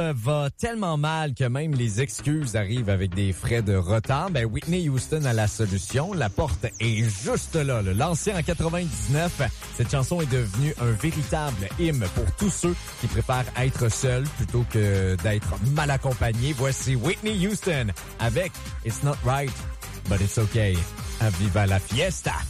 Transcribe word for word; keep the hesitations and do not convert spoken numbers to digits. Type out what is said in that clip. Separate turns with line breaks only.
Va tellement mal que même les excuses arrivent avec des frais de retard. Ben, Whitney Houston a la solution. La porte est juste là. là. Lancée en quatre-vingt-dix-neuf, cette chanson est devenue un véritable hymne pour tous ceux qui préfèrent être seuls plutôt que d'être mal accompagnés. Voici Whitney Houston avec It's Not Right, But It's Okay. Viva la fiesta!